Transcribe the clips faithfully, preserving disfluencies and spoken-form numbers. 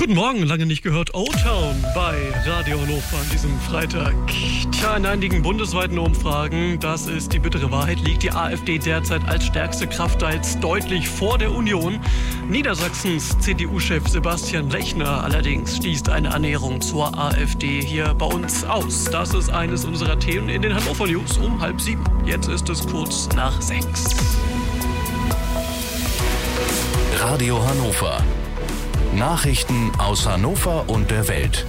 Guten Morgen, lange nicht gehört. O-Town bei Radio Hannover an diesem Freitag. Tja, in einigen bundesweiten Umfragen, das ist die bittere Wahrheit, liegt die AfD derzeit als stärkste Kraft teils deutlich vor der Union. Niedersachsens C D U-Chef Sebastian Lechner allerdings schließt eine Annäherung zur AfD hier bei uns aus. Das ist eines unserer Themen in den Hannover News um halb sieben. Jetzt ist es kurz nach sechs. Radio Hannover. Nachrichten aus Hannover und der Welt.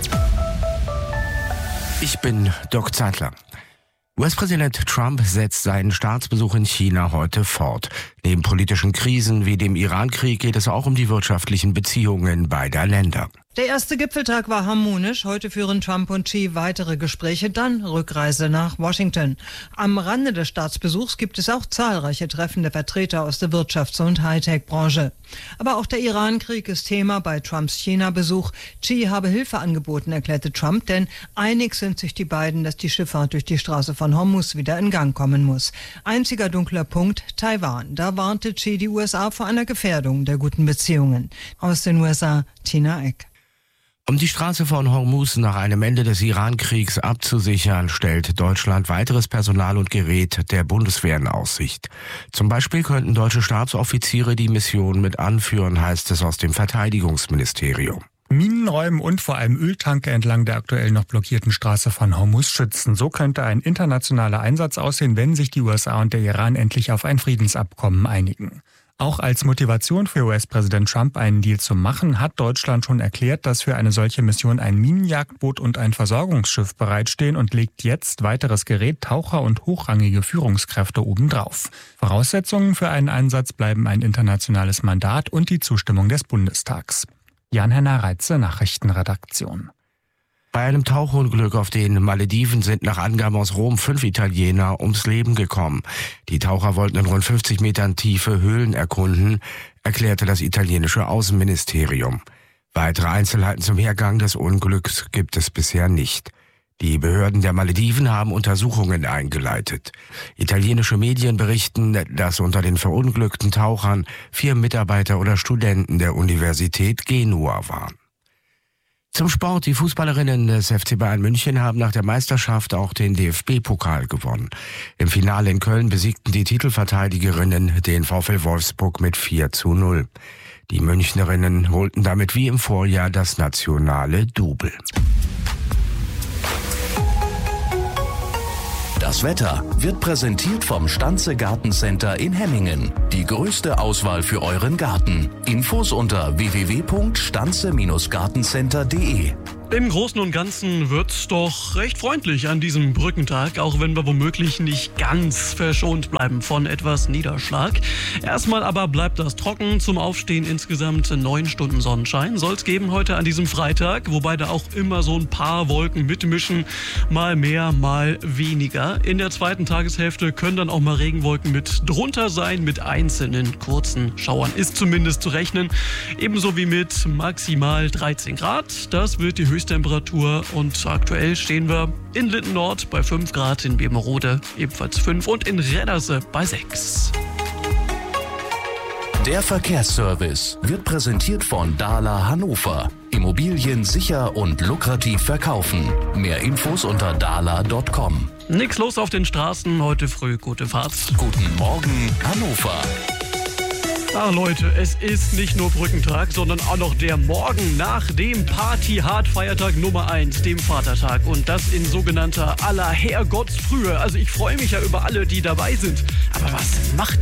Ich bin Dirk Zeitler. U S-Präsident Trump setzt seinen Staatsbesuch in China heute fort. Neben politischen Krisen wie dem Iran-Krieg geht es auch um die wirtschaftlichen Beziehungen beider Länder. Der erste Gipfeltag war harmonisch. Heute führen Trump und Xi weitere Gespräche, dann Rückreise nach Washington. Am Rande des Staatsbesuchs gibt es auch zahlreiche Treffen der Vertreter aus der Wirtschafts- und Hightech-Branche. Aber auch der Iran-Krieg ist Thema bei Trumps China-Besuch. Xi habe Hilfe angeboten, erklärte Trump, denn einig sind sich die beiden, dass die Schifffahrt durch die Straße von Hormuz wieder in Gang kommen muss. Einziger dunkler Punkt, Taiwan. Da warnte Xi die U S A vor einer Gefährdung der guten Beziehungen. Aus den U S A, Tina Eck. Um die Straße von Hormuz nach einem Ende des Iran-Kriegs abzusichern, stellt Deutschland weiteres Personal und Gerät der Bundeswehr in Aussicht. Zum Beispiel könnten deutsche Stabsoffiziere die Mission mit anführen, heißt es aus dem Verteidigungsministerium. Minenräumen und vor allem Öltanker entlang der aktuell noch blockierten Straße von Hormuz schützen. So könnte ein internationaler Einsatz aussehen, wenn sich die U S A und der Iran endlich auf ein Friedensabkommen einigen. Auch als Motivation für U S-Präsident Trump, einen Deal zu machen, hat Deutschland schon erklärt, dass für eine solche Mission ein Minenjagdboot und ein Versorgungsschiff bereitstehen und legt jetzt weiteres Gerät, Taucher und hochrangige Führungskräfte obendrauf. Voraussetzungen für einen Einsatz bleiben ein internationales Mandat und die Zustimmung des Bundestags. Jan-Henner Reitze, Nachrichtenredaktion. Bei einem Tauchunglück auf den Malediven sind nach Angaben aus Rom fünf Italiener ums Leben gekommen. Die Taucher wollten in rund fünfzig Metern Tiefe Höhlen erkunden, erklärte das italienische Außenministerium. Weitere Einzelheiten zum Hergang des Unglücks gibt es bisher nicht. Die Behörden der Malediven haben Untersuchungen eingeleitet. Italienische Medien berichten, dass unter den verunglückten Tauchern vier Mitarbeiter oder Studenten der Universität Genua waren. Zum Sport. Die Fußballerinnen des F C Bayern München haben nach der Meisterschaft auch den D F B-Pokal gewonnen. Im Finale in Köln besiegten die Titelverteidigerinnen den VfL Wolfsburg mit vier zu null. Die Münchnerinnen holten damit wie im Vorjahr das nationale Double. Das Wetter wird präsentiert vom Stanze Gartencenter in Hemmingen. Die größte Auswahl für euren Garten. Infos unter w w w punkt stanze gartencenter punkt d e. Im Großen und Ganzen wird's doch recht freundlich an diesem Brückentag, auch wenn wir womöglich nicht ganz verschont bleiben von etwas Niederschlag. Erstmal aber bleibt das trocken. Zum Aufstehen insgesamt neun Stunden Sonnenschein soll's geben heute an diesem Freitag, wobei da auch immer so ein paar Wolken mitmischen, mal mehr, mal weniger. In der zweiten Tageshälfte können dann auch mal Regenwolken mit drunter sein, mit einzelnen kurzen Schauern ist zumindest zu rechnen. Ebenso wie mit maximal dreizehn Grad. Das wird die Höchsttemperatur und aktuell stehen wir in Litten Nord bei fünf Grad, in Bemerode ebenfalls fünf und in Redderse bei sechs. Der Verkehrsservice wird präsentiert von Dahler Hannover. Immobilien sicher und lukrativ verkaufen. Mehr Infos unter dahler punkt com. Nix los auf den Straßen, heute früh gute Fahrt. Guten Morgen Hannover. Ah Leute, es ist nicht nur Brückentag, sondern auch noch der Morgen nach dem Party-Hard-Feiertag Nummer eins, dem Vatertag. Und das in sogenannter aller Herrgottsfrühe. Also ich freue mich ja über alle, die dabei sind. Aber was macht